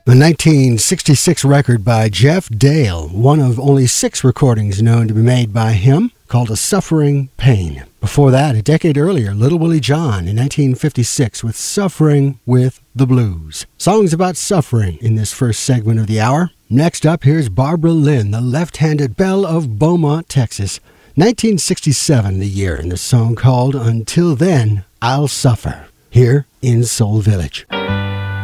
A 1966 record by Jeff Dale, one of only 6 recordings known to be made by him, called A Suffering Pain. Before that, a decade earlier, Little Willie John in 1956 with Suffering with the Blues. Songs about suffering in this first segment of the hour. Next up, here's Barbara Lynn, the left-handed belle of Beaumont, Texas. 1967 the year, and the song called Until Then, I'll Suffer, here in Soul Village.